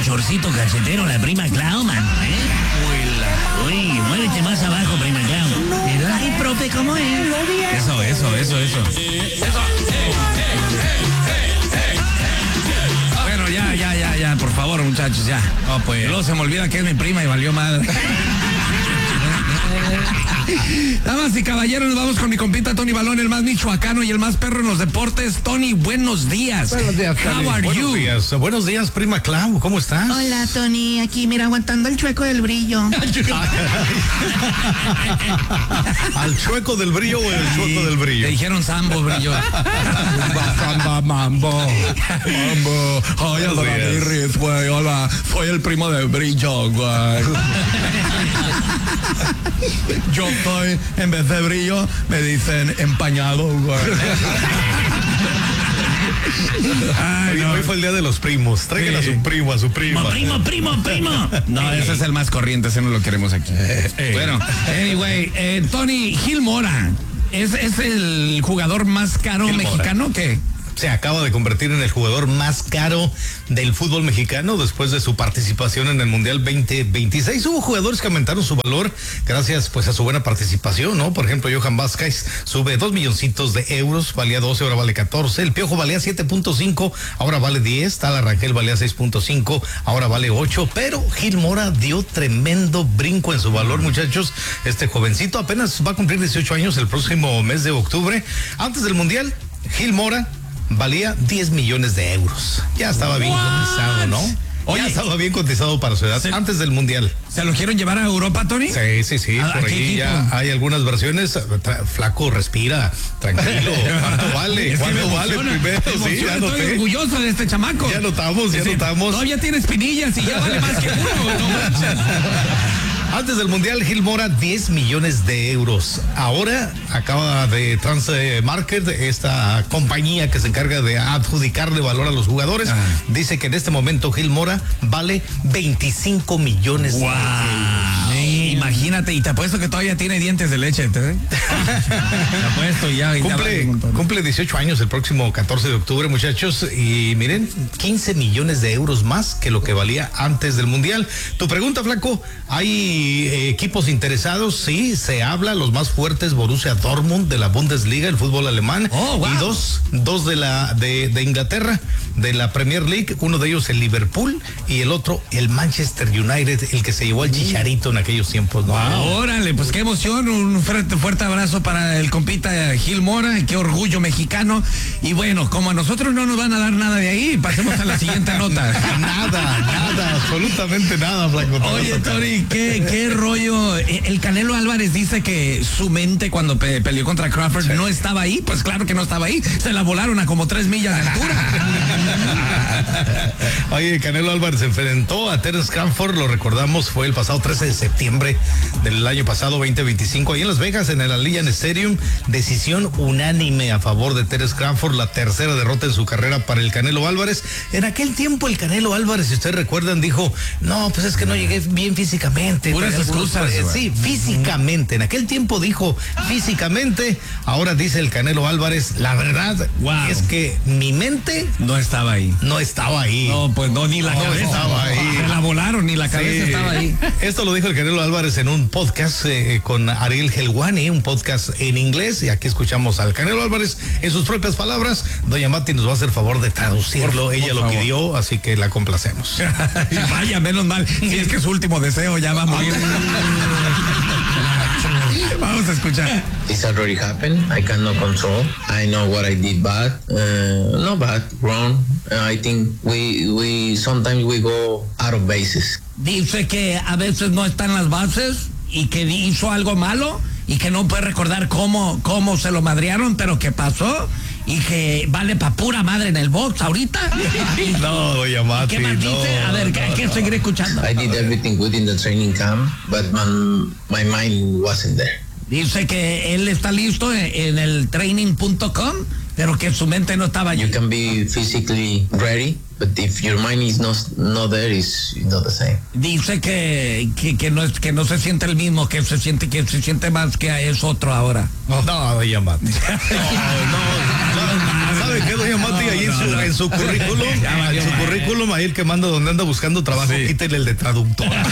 chorcito cachetero la prima Clau, mano, ¿eh? Uy, muévete más abajo, prima Clau. ¿Verdad? Ay, profe, ¿cómo es? Eso. Bueno, ya, por favor, muchachos, ya. No, pues. Luego se me olvida que es mi prima y valió madre. Damas y caballeros, nos vamos con mi compita Tony Balón, el más michoacano y el más perro en los deportes. Tony, buenos días. Buenos días, Tony. How are you? Buenos días, prima Clau, ¿cómo estás? Hola, Tony, aquí, mira, aguantando el chueco del brillo. ¿Al chueco del brillo o el chueco del brillo? Le dijeron Sambo, brillo. Mambo. Ay, Adoniris, güey, hola, soy el primo de brillo, güey. Yo estoy, en vez de brillo, me dicen empañado, güey. Ay, no. Hoy fue el día de los primos. Traigan a su primo, a su prima. Primo. No, ese es el más corriente, ese no lo queremos aquí. Bueno, anyway, Tony Gil Mora, ¿es el jugador más caro mexicano que? Se acaba de convertir en el jugador más caro del fútbol mexicano después de su participación en el Mundial 2026. Hubo jugadores que aumentaron su valor gracias pues a su buena participación, ¿no? Por ejemplo, Johan Vázquez sube 2 milloncitos de euros, valía 12, ahora vale 14. El Piojo valía 7.5, ahora vale 10. Tala Rangel valía 6.5, ahora vale 8. Pero Gil Mora dio tremendo brinco en su valor, muchachos. Este jovencito apenas va a cumplir 18 años el próximo mes de octubre. Antes del Mundial, Gil Mora valía 10 millones de euros. Ya estaba bien cotizado, ¿no? Oye, ya estaba bien cotizado para su edad antes del Mundial. ¿Se lo quieren llevar a Europa, Tony? Sí. Por ahí ya hay algunas versiones. Flaco, respira, tranquilo. ¿Cuánto vale? ¿Cuánto vale primero? Sí, ya noté. Estoy orgulloso de este chamaco. Ya notamos. Todavía tiene espinillas y ya vale más que uno. No manches. Antes del Mundial, Gil Mora, 10 millones de euros. Ahora acaba de Transmarket, esta compañía que se encarga de adjudicarle valor a los jugadores, dice que en este momento Gil Mora vale 25 millones de euros. Imagínate, y te apuesto que todavía tiene dientes de leche. Te apuesto ya. Cumple 18 años el próximo 14 de octubre, muchachos, y miren, 15 millones de euros más que lo que valía antes del Mundial. Tu pregunta, Flaco, ¿hay equipos interesados? Sí, se habla, los más fuertes, Borussia Dortmund de la Bundesliga, el fútbol alemán, y dos de Inglaterra, de la Premier League, uno de ellos el Liverpool y el otro el Manchester United, el que se llevó al Chicharito en aquellos tiempos, ¿no? Órale, pues qué emoción, un fuerte abrazo para el compita Gil Mora, qué orgullo mexicano, y bueno, como a nosotros no nos van a dar nada de ahí, pasemos a la siguiente nota. Nada, absolutamente nada, Flaco. Oye, Tony, ¿qué rollo? El Canelo Álvarez dice que su mente cuando peleó contra Crawford no estaba ahí. Pues claro que no estaba ahí. Se la volaron a como 3 millas de altura. Oye, Canelo Álvarez se enfrentó a Terence Crawford, lo recordamos, fue el pasado 13 de septiembre del año pasado, 2025, ahí en Las Vegas, en el Allegiant Stadium. Decisión unánime a favor de Terence Crawford, la tercera derrota en su carrera para el Canelo Álvarez. En aquel tiempo el Canelo Álvarez, si ustedes recuerdan, dijo, no, pues es que no llegué bien físicamente. Puras excusas. Sí, físicamente. En aquel tiempo dijo físicamente, ahora dice el Canelo Álvarez, la verdad es que mi mente no estaba ahí. No estaba ahí. No, pues no, ni la cabeza estaba ahí. Se la volaron, ni la cabeza estaba ahí. Esto lo dijo el Canelo Álvarez en un podcast con Ariel Helwani, un podcast en inglés, y aquí escuchamos al Canelo Álvarez en sus propias palabras. Doña Mati nos va a hacer favor de traducirlo, ella lo pidió, así que la complacemos. Vaya, menos mal, si es que su último deseo ya va a morir. Vamos a escuchar. It's already happened. I cannot control. I know what I did bad. Not bad, wrong. I think we sometimes we go out of bases. Dice que a veces no están las bases y que hizo algo malo y que no puede recordar cómo se lo madrearon, pero que pasó y que vale pa' pura madre en el box ahorita. No, doña Mati, ¿Qué más dice? A ver, ¿qué seguiré escuchando? I did everything good in the training camp, but my mind wasn't there. Dice que él está listo en el training.com, pero que su mente no estaba allí. You can be physically ready, but if your mind is not there, it's not the same. Dice que no se siente el mismo, que se siente más que es otro ahora. No, doña Mati. No. sabe qué, doña Mati? Ahí en su currículum, ahí el que manda donde anda buscando trabajo, quítele el de traductora.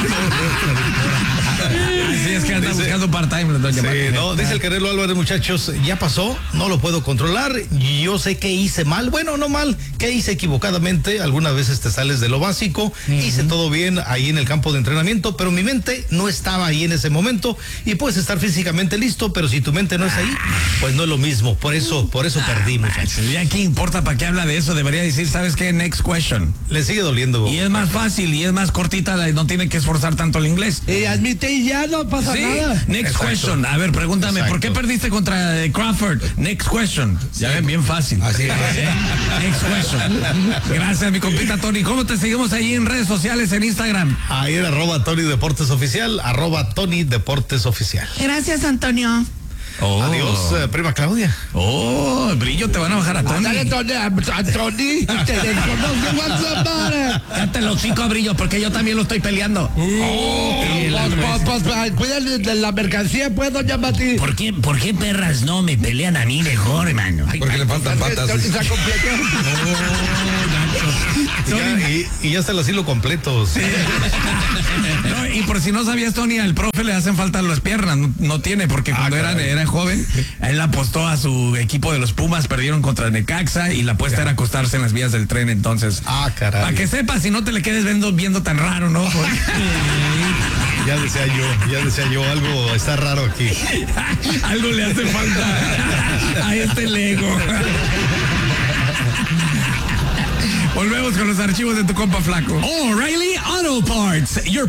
Sí, es que anda buscando part-time, doña Mati. No, dice el Canelo Álvarez, muchachos, ya pasó, no lo puedo controlar, yo sé que hice mal, bueno, no mal, que hice equivocadamente, algunas veces te sales de lo básico, hice todo bien ahí en el campo de entrenamiento, pero mi mente no estaba ahí en ese momento, y puedes estar físicamente listo, pero si tu mente no es ahí, pues no es lo mismo, por eso perdí, muchachos. Ya qué importa, ¿para qué habla de eso? Debería decir, ¿sabes qué? Next question. Le sigue doliendo. Y es más fácil, y es más cortita, no tiene que esforzar tanto el inglés. Admite y ya no pasa nada. Next question. A ver, pregúntame, ¿por qué perdiste contra Crawford? Next question. Ya ven, bien fácil. Así es. Next question. Gracias, mi compita Tony. ¿Cómo te seguimos ahí en redes sociales, en Instagram? Ahí en @Tony Deportes Oficial, @Tony Deportes Oficial. Gracias, Antonio. Oh. Adiós, prima Claudia. Oh, Brillo, te van a bajar a Tony. Dale, Tony, te desconozco WhatsApp. Cállate los 5 Brillo, porque yo también lo estoy peleando. Pues, cuídale de la mercancía, pues, doña Mati. ¿Por qué perras no me pelean a mí mejor, hermano? Porque le faltan patas. Y ya está el asilo completo. Sí. No, y por si no sabías, Tony, al profe le hacen falta las piernas, no tiene, porque cuando era joven, él apostó a su equipo de los Pumas, perdieron contra Necaxa y la apuesta era acostarse en las vías del tren, entonces. Caray. Para que sepas, si no te le quedes viendo tan raro, ¿no? Ya decía yo, algo está raro aquí. Algo le hace falta a este Lego. Volvemos con los archivos de tu compa flaco. O'Reilly Auto Parts. Your